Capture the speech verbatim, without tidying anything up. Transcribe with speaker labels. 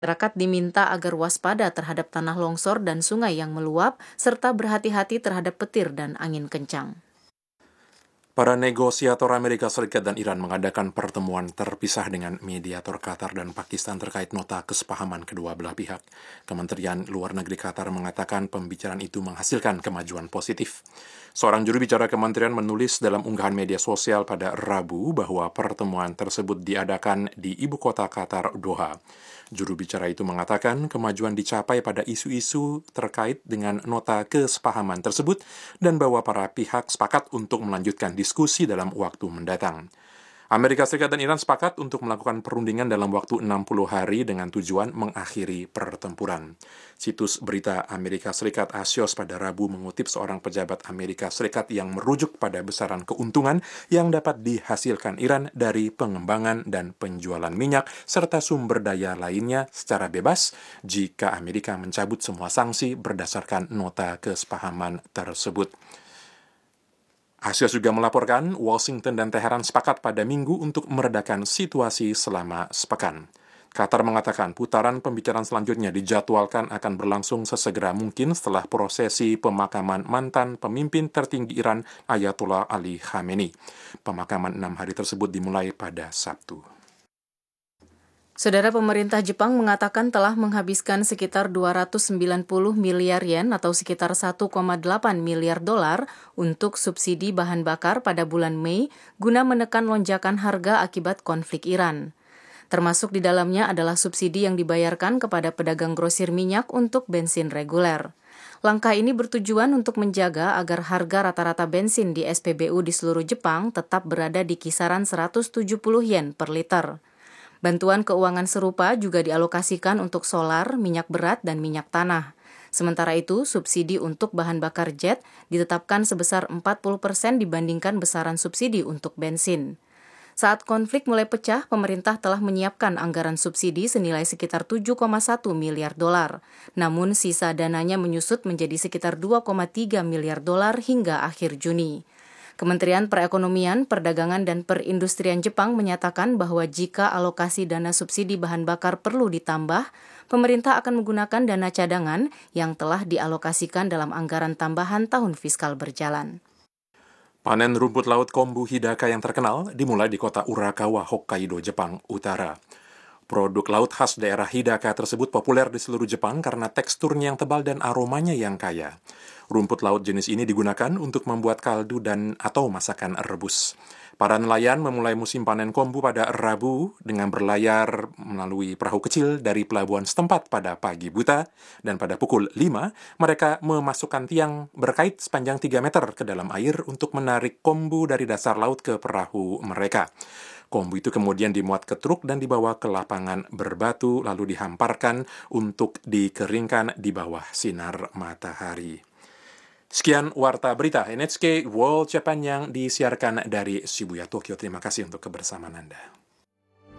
Speaker 1: Masyarakat diminta agar waspada terhadap tanah longsor dan sungai yang meluap, serta berhati-hati terhadap petir dan angin kencang.
Speaker 2: Para negosiator Amerika Serikat dan Iran mengadakan pertemuan terpisah dengan mediator Qatar dan Pakistan terkait nota kesepahaman kedua belah pihak. Kementerian Luar Negeri Qatar mengatakan pembicaraan itu menghasilkan kemajuan positif. Seorang juru bicara kementerian menulis dalam unggahan media sosial pada Rabu bahwa pertemuan tersebut diadakan di ibu kota Qatar, Doha. Juru bicara itu mengatakan kemajuan dicapai pada isu-isu terkait dengan nota kesepahaman tersebut dan bahwa para pihak sepakat untuk melanjutkan diskusi dalam waktu mendatang. Amerika Serikat dan Iran sepakat untuk melakukan perundingan dalam waktu enam puluh hari dengan tujuan mengakhiri pertempuran. Situs berita Amerika Serikat Axios pada Rabu mengutip seorang pejabat Amerika Serikat yang merujuk pada besaran keuntungan yang dapat dihasilkan Iran dari pengembangan dan penjualan minyak serta sumber daya lainnya secara bebas jika Amerika mencabut semua sanksi berdasarkan nota kesepahaman tersebut. Axios juga melaporkan Washington dan Teheran sepakat pada Minggu untuk meredakan situasi selama sepekan. Qatar mengatakan putaran pembicaraan selanjutnya dijadwalkan akan berlangsung sesegera mungkin setelah prosesi pemakaman mantan pemimpin tertinggi Iran Ayatollah Ali Khamenei. Pemakaman enam hari tersebut dimulai pada Sabtu.
Speaker 1: Saudara, pemerintah Jepang mengatakan telah menghabiskan sekitar dua ratus sembilan puluh miliar yen atau sekitar satu koma delapan miliar dolar untuk subsidi bahan bakar pada bulan Mei guna menekan lonjakan harga akibat konflik Iran. Termasuk di dalamnya adalah subsidi yang dibayarkan kepada pedagang grosir minyak untuk bensin reguler. Langkah ini bertujuan untuk menjaga agar harga rata-rata bensin di S P B U di seluruh Jepang tetap berada di kisaran seratus tujuh puluh yen per liter. Bantuan keuangan serupa juga dialokasikan untuk solar, minyak berat, dan minyak tanah. Sementara itu, subsidi untuk bahan bakar jet ditetapkan sebesar empat puluh persen dibandingkan besaran subsidi untuk bensin. Saat konflik mulai pecah, pemerintah telah menyiapkan anggaran subsidi senilai sekitar tujuh koma satu miliar dolar. Namun, sisa dananya menyusut menjadi sekitar dua koma tiga miliar dolar hingga akhir Juni. Kementerian Perekonomian, Perdagangan, dan Perindustrian Jepang menyatakan bahwa jika alokasi dana subsidi bahan bakar perlu ditambah, pemerintah akan menggunakan dana cadangan yang telah dialokasikan dalam anggaran tambahan tahun fiskal berjalan.
Speaker 2: Panen rumput laut kombu hidaka yang terkenal dimulai di kota Urakawa, Hokkaido, Jepang Utara. Produk laut khas daerah Hidaka tersebut populer di seluruh Jepang karena teksturnya yang tebal dan aromanya yang kaya. Rumput laut jenis ini digunakan untuk membuat kaldu dan atau masakan rebus. Para nelayan memulai musim panen kombu pada Rabu dengan berlayar melalui perahu kecil dari pelabuhan setempat pada pagi buta, dan pada pukul lima mereka memasukkan tiang berkait sepanjang tiga meter ke dalam air untuk menarik kombu dari dasar laut ke perahu mereka. Kombu itu kemudian dimuat ke truk dan dibawa ke lapangan berbatu lalu dihamparkan untuk dikeringkan di bawah sinar matahari. Sekian Warta Berita N H K World Japan yang disiarkan dari Shibuya, Tokyo. Terima kasih untuk kebersamaan Anda.